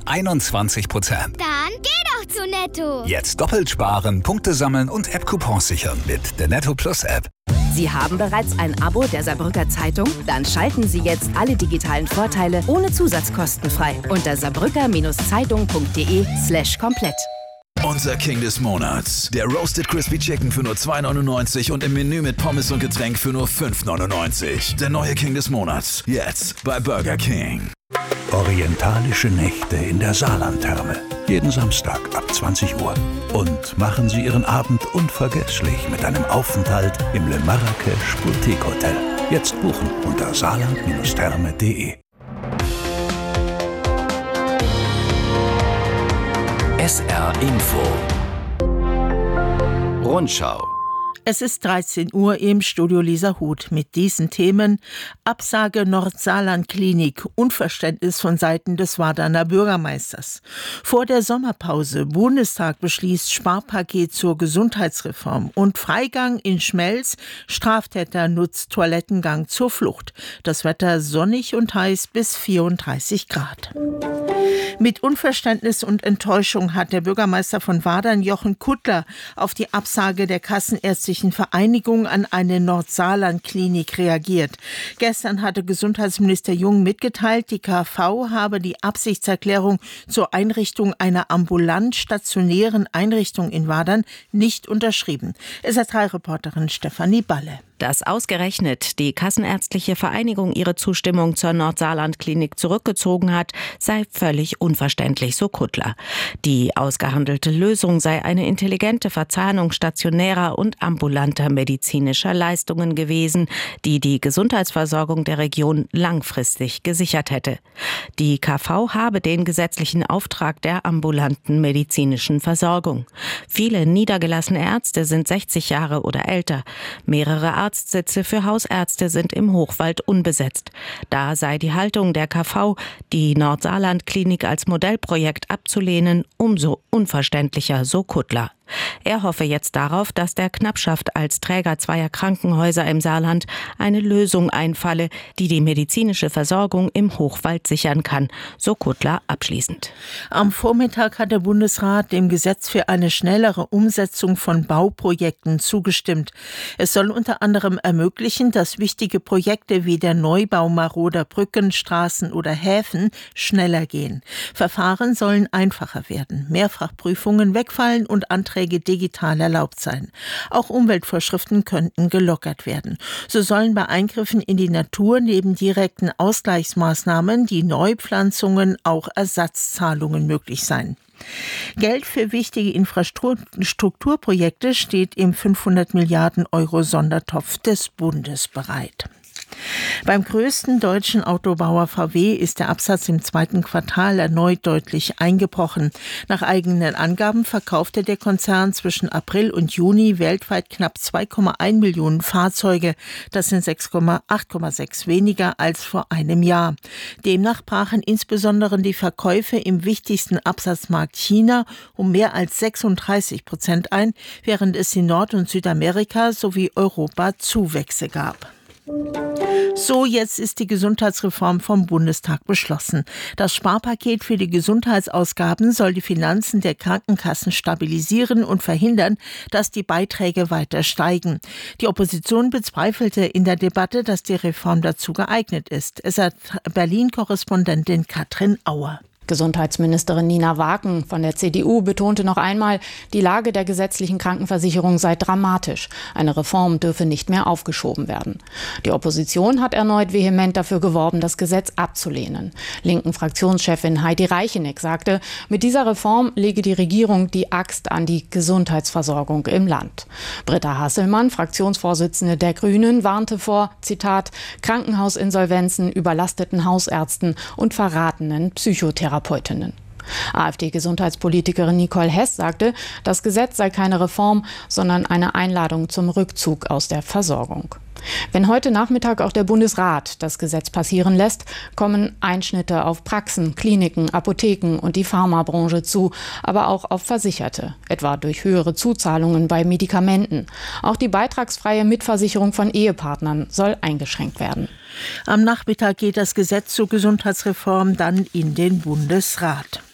21%. Dann geh doch zu Netto. Jetzt doppelt sparen, Punkte sammeln und App-Coupons sichern mit der Netto Plus App. Sie haben bereits ein Abo der Saarbrücker Zeitung? Dann schalten Sie jetzt alle digitalen Vorteile ohne Zusatzkosten frei unter saarbrücker-zeitung.de/komplett. Unser King des Monats. Der Roasted Crispy Chicken für nur 2,99 und im Menü mit Pommes und Getränk für nur 5,99. Der neue King des Monats. Jetzt bei Burger King. Orientalische Nächte in der Saarlandtherme. Jeden Samstag ab 20 Uhr. Und machen Sie Ihren Abend unvergesslich mit einem Aufenthalt im Le Marrakech Boutique Hotel. Jetzt buchen unter saarland-therme.de. SR Info Rundschau. Es ist 13 Uhr im Studio Lisa Huth mit diesen Themen: Absage Nordsaarland-Klinik, Unverständnis von Seiten des Wardaner Bürgermeisters. Vor der Sommerpause, Bundestag beschließt Sparpaket zur Gesundheitsreform und Freigang in Schmelz, Straftäter nutzt Toilettengang zur Flucht. Das Wetter sonnig und heiß bis 34 Grad. Mit Unverständnis und Enttäuschung hat der Bürgermeister von Wadern, Jochen Kuttler, auf die Absage der Kassenärztlichen Vereinigung an eine Nordsaarland-Klinik reagiert. Gestern hatte Gesundheitsminister Jung mitgeteilt, die KV habe die Absichtserklärung zur Einrichtung einer ambulant-stationären Einrichtung in Wadern nicht unterschrieben. SR3-Reporterin Stefanie Balle. Dass ausgerechnet die Kassenärztliche Vereinigung ihre Zustimmung zur Nordsaarland-Klinik zurückgezogen hat, sei völlig unverständlich, so Kuttler. Die ausgehandelte Lösung sei eine intelligente Verzahnung stationärer und ambulanter medizinischer Leistungen gewesen, die die Gesundheitsversorgung der Region langfristig gesichert hätte. Die KV habe den gesetzlichen Auftrag der ambulanten medizinischen Versorgung. Viele niedergelassene Ärzte sind 60 Jahre oder älter. Mehrere Arztsitze für Hausärzte sind im Hochwald unbesetzt. Da sei die Haltung der KV, die Nordsaarland-Klinik als Modellprojekt abzulehnen, umso unverständlicher, so Kuttler. Er hoffe jetzt darauf, dass der Knappschaft als Träger zweier Krankenhäuser im Saarland eine Lösung einfalle, die die medizinische Versorgung im Hochwald sichern kann, so Kuttler abschließend. Am Vormittag hat der Bundesrat dem Gesetz für eine schnellere Umsetzung von Bauprojekten zugestimmt. Es soll unter anderem ermöglichen, dass wichtige Projekte wie der Neubau maroder Brücken, Straßen oder Häfen schneller gehen. Verfahren sollen einfacher werden, Mehrfachprüfungen wegfallen und Anträge digital erlaubt sein. Auch Umweltvorschriften könnten gelockert werden. So sollen bei Eingriffen in die Natur neben direkten Ausgleichsmaßnahmen die Neupflanzungen auch Ersatzzahlungen möglich sein. Geld für wichtige Infrastrukturprojekte steht im 500 Milliarden Euro Sondertopf des Bundes bereit. Beim größten deutschen Autobauer VW ist der Absatz im zweiten Quartal erneut deutlich eingebrochen. Nach eigenen Angaben verkaufte der Konzern zwischen April und Juni weltweit knapp 2,1 Millionen Fahrzeuge. Das sind 8,6 weniger als vor einem Jahr. Demnach brachen insbesondere die Verkäufe im wichtigsten Absatzmarkt China um mehr als 36% ein, während es in Nord- und Südamerika sowie Europa Zuwächse gab. So, jetzt ist die Gesundheitsreform vom Bundestag beschlossen. Das Sparpaket für die Gesundheitsausgaben soll die Finanzen der Krankenkassen stabilisieren und verhindern, dass die Beiträge weiter steigen. Die Opposition bezweifelte in der Debatte, dass die Reform dazu geeignet ist. Es hat Berlin-Korrespondentin Katrin Auer. Gesundheitsministerin Nina Waken von der CDU betonte noch einmal, die Lage der gesetzlichen Krankenversicherung sei dramatisch. Eine Reform dürfe nicht mehr aufgeschoben werden. Die Opposition hat erneut vehement dafür geworben, das Gesetz abzulehnen. Linken Fraktionschefin Heidi Reicheneck sagte, mit dieser Reform lege die Regierung die Axt an die Gesundheitsversorgung im Land. Britta Hasselmann, Fraktionsvorsitzende der Grünen, warnte vor, Zitat, Krankenhausinsolvenzen, überlasteten Hausärzten und verratenen Psychotherapeutinnen. AfD-Gesundheitspolitikerin Nicole Hess sagte, das Gesetz sei keine Reform, sondern eine Einladung zum Rückzug aus der Versorgung. Wenn heute Nachmittag auch der Bundesrat das Gesetz passieren lässt, kommen Einschnitte auf Praxen, Kliniken, Apotheken und die Pharmabranche zu, aber auch auf Versicherte, etwa durch höhere Zuzahlungen bei Medikamenten. Auch die beitragsfreie Mitversicherung von Ehepartnern soll eingeschränkt werden. Am Nachmittag geht das Gesetz zur Gesundheitsreform dann in den Bundesrat.